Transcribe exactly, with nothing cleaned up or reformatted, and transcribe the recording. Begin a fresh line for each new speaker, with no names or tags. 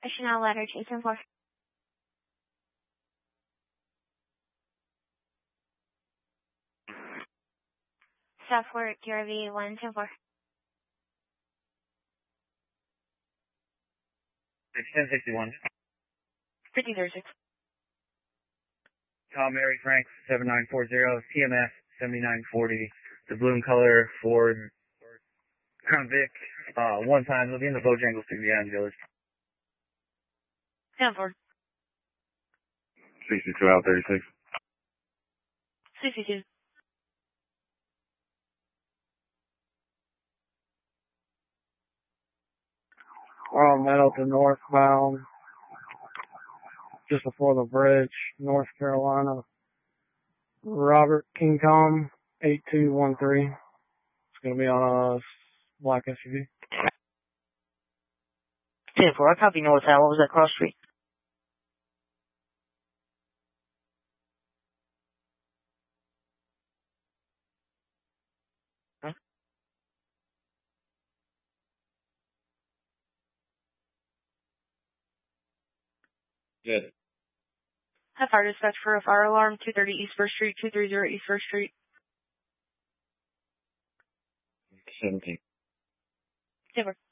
Chanel letter two ten four. Southport Q R V one ten four.
ten sixty-one.
fifty thirty-six.
Tom Mary Frank seven nine four zero. T M F seventy-nine forty. The blue color Ford Crown Vic. Uh, one time, it'll be in the Bojangles through the Island Village.
ten four.
sixty-two out thirty-six.
sixty-two.
Um, Middleton northbound, just before the bridge, North Carolina. Robert King Kong, eight two one three. It's going to be on a black S U V.
ten four, I copy North Tower. What was that cross street? Huh?
Good.
Have fire dispatch for a fire alarm, two thirty East First Street, two thirty East First Street.
seventeen.
ten four.